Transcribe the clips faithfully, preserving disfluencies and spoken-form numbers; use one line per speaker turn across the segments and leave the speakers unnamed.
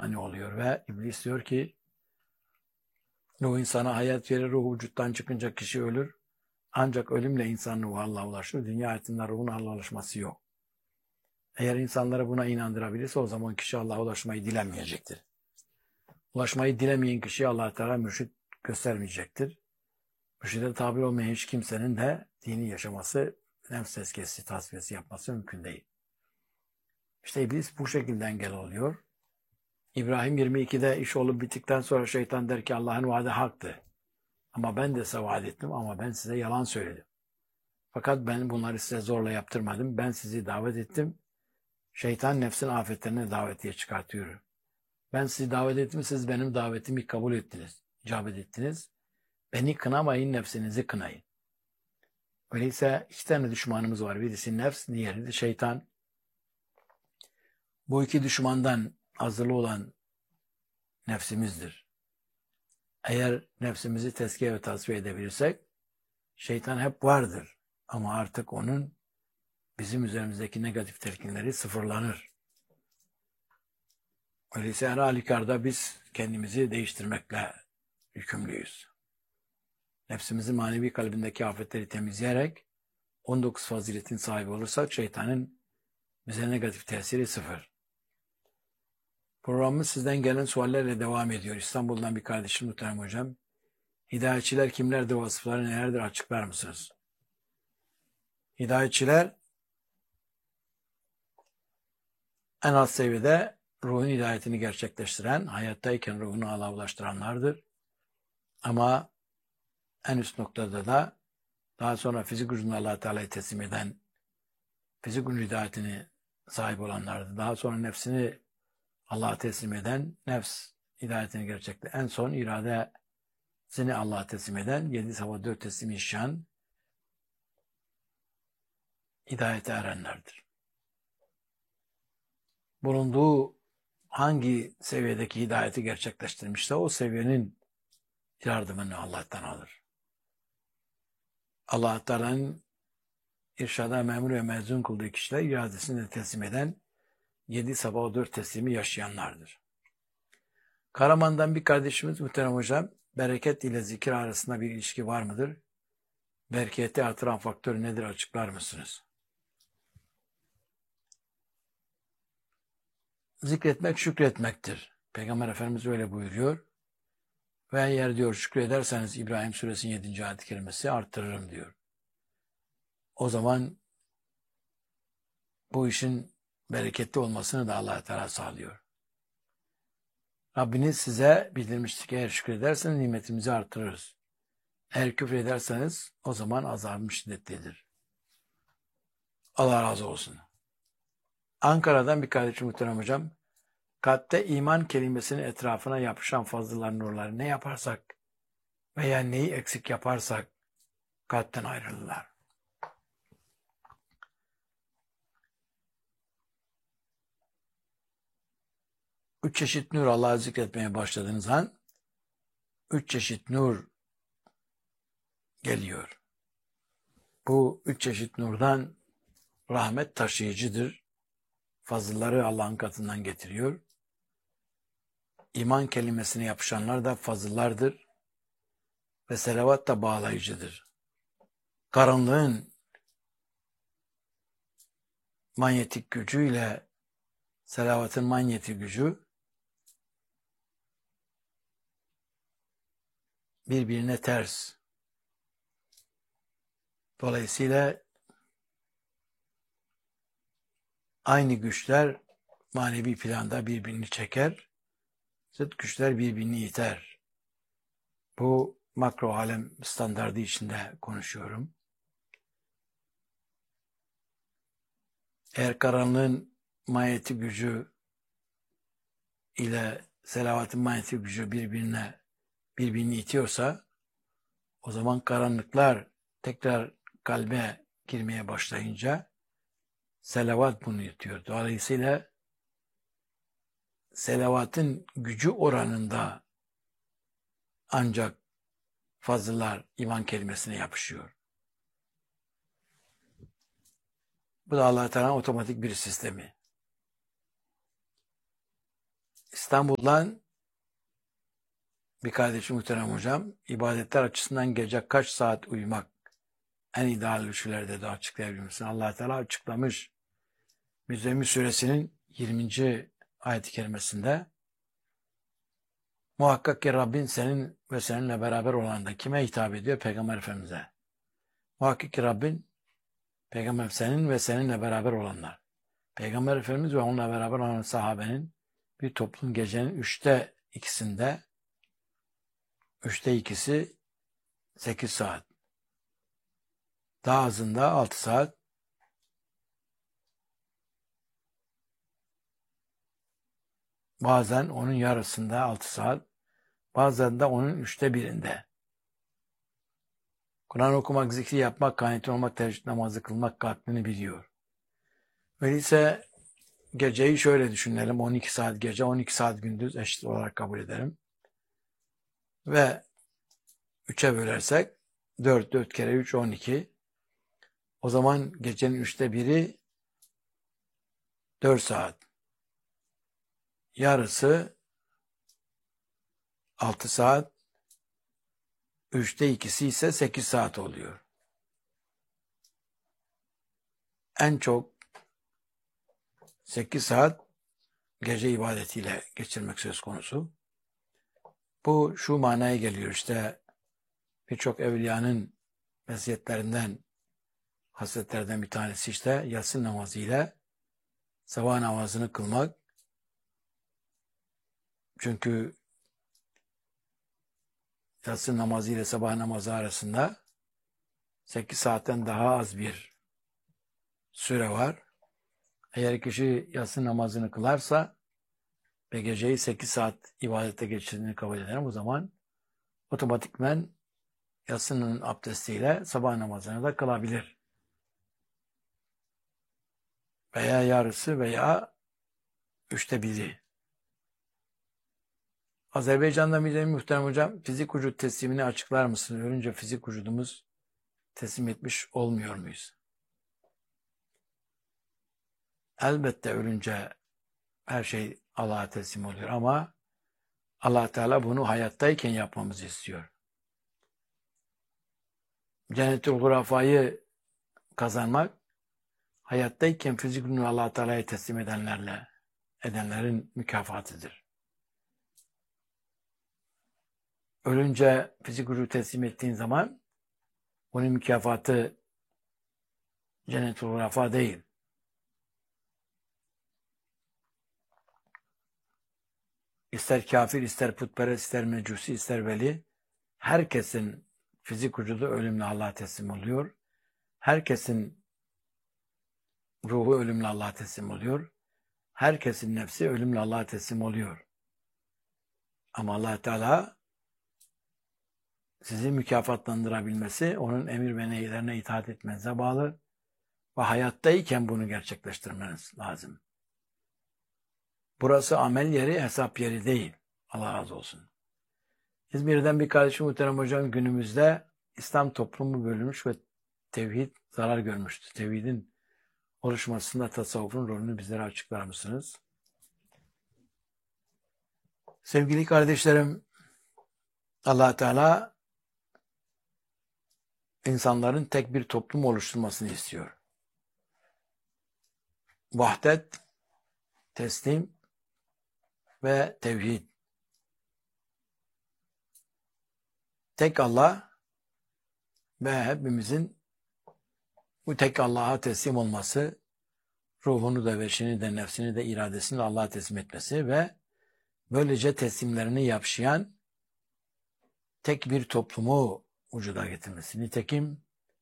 mani oluyor ve iblis diyor ki ruh insana hayat verir, ruh vücuttan çıkınca kişi ölür. Ancak ölümle insan ruhu Allah'a ulaşır. Dünya hayatında ruhun Allah'a ulaşması yok. Eğer insanları buna inandırabilirse o zaman kişi Allah'a ulaşmayı dilemeyecektir. Ulaşmayı dilemeyen kişiye Allah Teala mürşit göstermeyecektir. Mürşide tabi olmayan hiç kimsenin de dini yaşaması, nefs tezkiyesi, tasfiyesi yapması mümkün değil. İşte iblis bu şekilde engel oluyor. İbrahim yirmi ikide iş olup bittikten sonra şeytan der ki Allah'ın vaadi haktı. Ama ben de size vaat ettim ama ben size yalan söyledim. Fakat ben bunları size zorla yaptırmadım. Ben sizi davet ettim. Şeytan nefsin afetlerine davetiye çıkartıyor. Ben sizi davet ettim, siz benim davetimi kabul ettiniz, icabet ettiniz. Beni kınamayın, nefsinizi kınayın. Öyleyse iki tane düşmanımız var. Birisi nefs, diğeri de şeytan. Bu iki düşmandan azılı olan nefsimizdir. Eğer nefsimizi tezkiye ve tasfiye edebilirsek, şeytan hep vardır. Ama artık onun bizim üzerimizdeki negatif telkinleri sıfırlanır. Öyleyse her halükarda biz kendimizi değiştirmekle yükümlüyüz. Nefsimizin manevi kalbindeki afetleri temizleyerek on dokuz faziletin sahibi olursak şeytanın bize negatif tesiri sıfır. Programımız sizden gelen suallerle devam ediyor. İstanbul'dan bir kardeşim muhterem hocam. Hidayetçiler kimlerdir, vasıfları nelerdir açıklar mısınız? Hidayetçiler en alt seviyede ruhun hidayetini gerçekleştiren, hayattayken ruhunu Allah'a ulaştıranlardır. Ama en üst noktada da daha sonra fizik gücünü Allah Teala'ya teslim eden, fizik gücün hidayetini sahip olanlardır. Daha sonra nefsini Allah'a teslim eden, nefs hidayetini gerçekte en son iradesini Allah'a teslim eden, yedi sabah dört teslim yaşayan, hidayete erenlerdir. Bulunduğu hangi seviyedeki hidayeti gerçekleştirmişse o seviyenin yardımını Allah'tan alır. Allah Teala'nın irşada memur ve mezun kıldığı kişiler iradesini de teslim eden, yedi sabah dört teslimi yaşayanlardır. Karaman'dan bir kardeşimiz muhterem hocam, bereket ile zikir arasında bir ilişki var mıdır? Bereketi artıran faktör nedir açıklar mısınız? Zikretmek şükretmektir. Peygamber Efendimiz öyle buyuruyor. Ve eğer diyor şükrederseniz İbrahim Suresinin yedinci ayet-i kerimesi arttırırım diyor. O zaman bu işin bereketli olmasını da Allah Teala sağlıyor. Rabbiniz size bildirmiştir ki eğer şükrederseniz nimetimizi artırırız. Eğer küfür ederseniz o zaman azabım şiddetlidir. Allah razı olsun. Ankara'dan bir kardeşim muhterem hocam. Kalpte iman kelimesinin etrafına yapışan fazlalar nurları ne yaparsak veya neyi eksik yaparsak kalpten ayrılırlar. Üç çeşit nur Allah'ı zikretmeye başladığınız an üç çeşit nur geliyor. Bu üç çeşit nurdan rahmet taşıyıcıdır. Fazılları Allah'ın katından getiriyor. İman kelimesine yapışanlar da fazıllardır. Ve selavat da bağlayıcıdır. Karanlığın manyetik gücüyle selavatın manyetik gücü birbirine ters. Dolayısıyla aynı güçler manevi planda birbirini çeker, zıt güçler birbirini iter. Bu makro alem standardı içinde konuşuyorum. Eğer karanlığın manyetik gücü ile selavatın manyetik gücü birbirine birbirini itiyorsa o zaman karanlıklar tekrar kalbe girmeye başlayınca selavat bunu itiyor. Dolayısıyla selavatın gücü oranında ancak fazlalar iman kelimesine yapışıyor. Bu da Allah-u Teala'nın otomatik bir sistemi. İstanbul'dan bir kardeşim muhterem hocam, ibadetler açısından gece kaç saat uyumak en ideal ölçülerde de açıklayabilir misin? Allah Teala açıklamış. Müzzemmil suresinin yirminci ayet-i kerimesinde muhakkak ki Rabbin senin ve seninle beraber olan da kime hitap ediyor? Peygamber Efendimiz'e. Muhakkak ki Rabbin Peygamber senin ve seninle beraber olanlar. Peygamber Efendimiz ve onunla beraber olan sahabenin bir toplum gecenin üçte ikisinde üçte ikisi sekiz saat. Daha azında altı saat. Bazen onun yarısında altı saat. Bazen de onun üçte birinde. Kur'an okumak, zikri yapmak, kânit olmak, teheccüd namazı kılmak kalbini biliyor. Öyleyse geceyi şöyle düşünelim. on iki saat gece, on iki saat gündüz eşit olarak kabul ederim. Ve üçe bölersek dört, dört kere üç, on iki. O zaman gecenin üçte biri dört saat. Yarısı altı saat. Üçte ikisi ise sekiz saat oluyor. En çok sekiz saat gece ibadetiyle geçirmek söz konusu. Bu şu manaya geliyor işte birçok evliyanın meziyetlerinden, hasletlerden bir tanesi işte yatsı namazı ile sabah namazını kılmak. Çünkü yatsı namazı ile sabah namazı arasında sekiz saatten daha az bir süre var. Eğer kişi yatsı namazını kılarsa ve geceyi sekiz saat ibadette geçirdiğini kabul ederim. O zaman otomatikmen yatsının abdestiyle sabah namazını da kılabilir. Veya yarısı veya üçte biri. Azerbaycan'da bir muhterem hocam fizik vücut teslimini açıklar mısınız? Ölünce fizik vücudumuz teslim etmiş olmuyor muyuz? Elbette ölünce her şey Allah'a teslim oluyor ama Allah Teala bunu hayattayken yapmamızı istiyor. Cennet-ül Gurafa'yı kazanmak hayattayken fizik vücudunu Allah Teala'ya teslim edenlerle edenlerin mükafatıdır. Ölünce fizik vücudu teslim ettiğin zaman onun mükafatı Cennet-ül Gurafa değil. İster kafir, ister putperest, ister mecusi, ister veli, herkesin fizik vücudu ölümle Allah'a teslim oluyor. Herkesin ruhu ölümle Allah'a teslim oluyor. Herkesin nefsi ölümle Allah'a teslim oluyor. Ama Allah Teala sizi mükafatlandırabilmesi, onun emir ve nehirlerine itaat etmenize bağlı ve hayattayken bunu gerçekleştirmeniz lazım. Burası amel yeri, hesap yeri değil. Allah razı olsun. İzmir'den bir kardeşim muhterem hocam günümüzde İslam toplumu bölünmüş ve tevhid zarar görmüştü. Tevhidin oluşmasında tasavvufun rolünü bizlere açıklar mısınız? Sevgili kardeşlerim, Allah Teala insanların tek bir toplum oluşturmasını istiyor. Vahdet, teslim ve tevhid. Tek Allah ve hepimizin bu tek Allah'a teslim olması, ruhunu da, beşini de, nefsini de, iradesini de Allah'a teslim etmesi ve böylece teslimlerini yapşayan tek bir toplumu vücuda getirmesi. Nitekim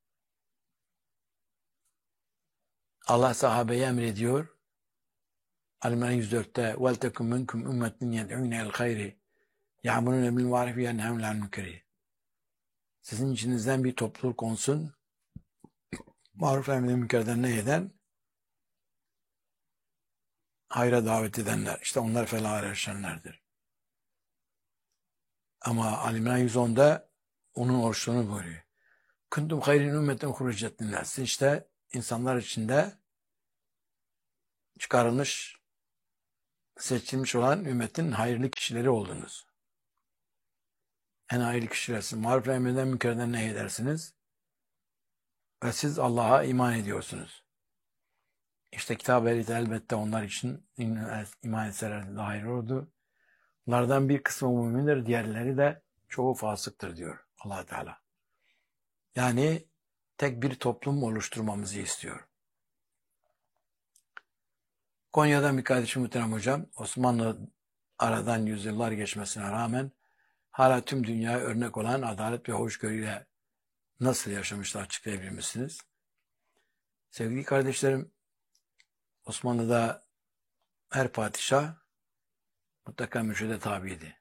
Allah sahabeye emrediyor. Al-İmran yüz dörtte وَلْتَكُمْ مِنْكُمْ اُمَّةٍ يَدْعُونَ الْخَيْرِ يَعْمُرُونَ بِالْمَعْرُفِ وَيَنْهَوْنَ عَنِ الْمُنكَرِ. Sizin içinizden bir topluluk olsun. Maruf emri münkerden ne eden? Hayra davet edenler. İşte onlar felaha erişenlerdir. Ama Al-İmran yüz onda onun oruçluğunu buyuruyor. Kuntum hayrin ümmetin hurucet linnas. İşte insanlar içinde çıkarılmış seçilmiş olan ümmetin hayırlı kişileri oldunuz. En hayırlı kişilersiniz. Maruf emreden münkerden nehyedersiniz. Ve siz Allah'a iman ediyorsunuz. İşte kitap-ı ehliyet elbette onlar için iman etseler daha hayırlı oldu. Bunlardan bir kısmı mümindir, diğerleri de çoğu fasıktır diyor Allah Teala. Yani tek bir toplum oluşturmamızı istiyor. Konya'dan bir kardeşim muhterem hocam, Osmanlı aradan yüzyıllar geçmesine rağmen hala tüm dünyaya örnek olan adalet ve hoşgörüyle nasıl yaşamışlar açıklayabilir misiniz? Sevgili kardeşlerim, Osmanlı'da her padişah mutlaka mürşide tabiydi.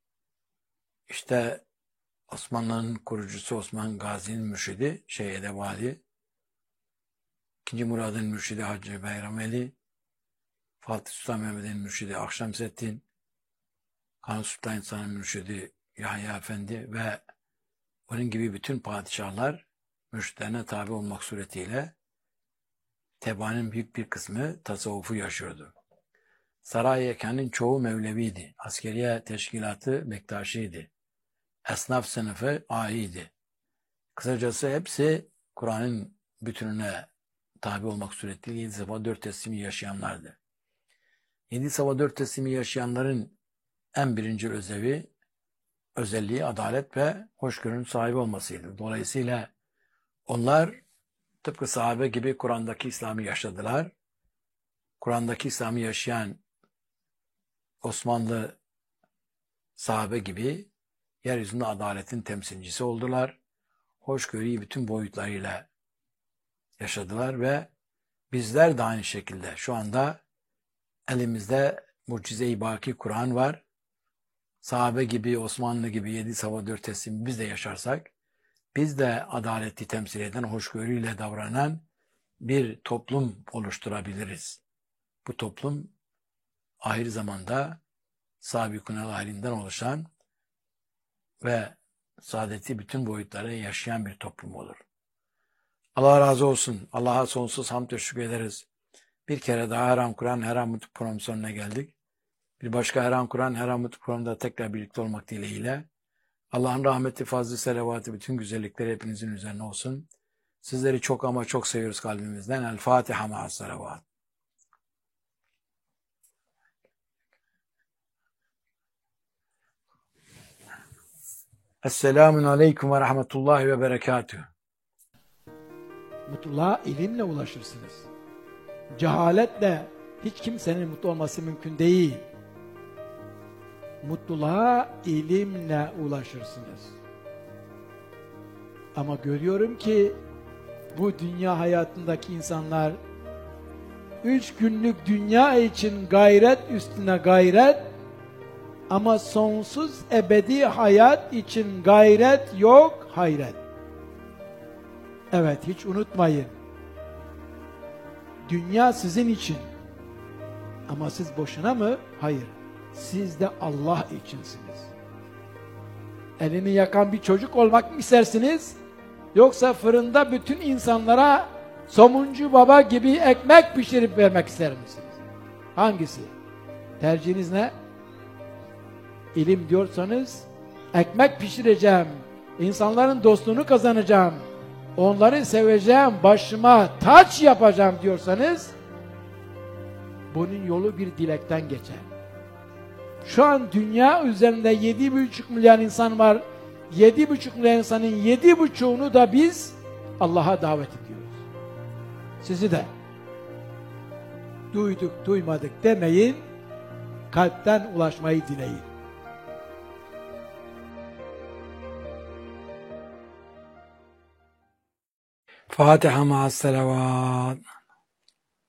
İşte Osmanlı'nın kurucusu Osman Gazi'nin mürşidi Şeyh Edebali, İkinci Murad'ın mürşidi Hacı Bayramveli, Fatih Sultan Mehmet'in mürşidi Akşemseddin, Kanuni Sultan İnsan'ın mürşidi Yahya Efendi ve onun gibi bütün padişahlar mürşitlerine tabi olmak suretiyle tebaanin büyük bir kısmı tasavvufu yaşıyordu. Saray Yekan'ın çoğu Mevleviydi. Askeriye teşkilatı Bektaşi'ydi. Esnaf sınıfı Â'ydi. Kısacası hepsi Kur'an'ın bütününe tabi olmak suretiyle yedi safa dört teslimi yaşayanlardı. Yedi safa dört teslimi yaşayanların en birinci özelliği, özelliği adalet ve hoşgörünün sahibi olmasıydı. Dolayısıyla onlar tıpkı sahabe gibi Kur'an'daki İslam'ı yaşadılar. Kur'an'daki İslam'ı yaşayan Osmanlı sahabe gibi yeryüzünde adaletin temsilcisi oldular. Hoşgörüyü bütün boyutlarıyla yaşadılar ve bizler de aynı şekilde şu anda elimizde mucize-i baki Kur'an var. Sahabe gibi, Osmanlı gibi yedi safa dört teslim biz de yaşarsak, biz de adaleti temsil eden, hoşgörüyle davranan bir toplum oluşturabiliriz. Bu toplum ahir zamanda sabikun halinden oluşan ve saadeti bütün boyutlara yaşayan bir toplum olur. Allah razı olsun. Allah'a sonsuz hamd ve şükür ederiz. Bir kere daha Her An Kur'an, Her An Mutlu programı sonuna geldik. Bir başka Her An Kur'an, Her An Mutlu programda tekrar birlikte olmak dileğiyle. Allah'ın rahmeti, fazlı, selavatı, bütün güzellikleri hepinizin üzerine olsun. Sizleri çok ama çok seviyoruz kalbimizden. El Fatiha ma'as selavat. Esselamun aleyküm ve rahmetullahi ve berekatühü.
Mutluluğa ilimle ulaşırsınız. Cehaletle hiç kimsenin mutlu olması mümkün değil. Mutluluğa ilimle ulaşırsınız. Ama görüyorum ki bu dünya hayatındaki insanlar üç günlük dünya için gayret üstüne gayret, ama sonsuz ebedi hayat için gayret yok, hayret. Evet, hiç unutmayın. Dünya sizin için. Ama siz boşuna mı? Hayır. Siz de Allah içinsiniz. Elini yakan bir çocuk olmak mı istersiniz? Yoksa fırında bütün insanlara somuncu baba gibi ekmek pişirip vermek ister misiniz? Hangisi? Tercihiniz ne? İlim diyorsanız, ekmek pişireceğim, insanların dostluğunu kazanacağım, onları seveceğim, başıma taç yapacağım diyorsanız, bunun yolu bir dilekten geçer. Şu an dünya üzerinde yedi buçuk milyar insan var. yedi buçuk milyar insanın yedi buçuğunu da biz Allah'a davet ediyoruz. Sizi de duyduk duymadık demeyin, kalpten ulaşmayı dileyin.
Fatiha ma'as selavat.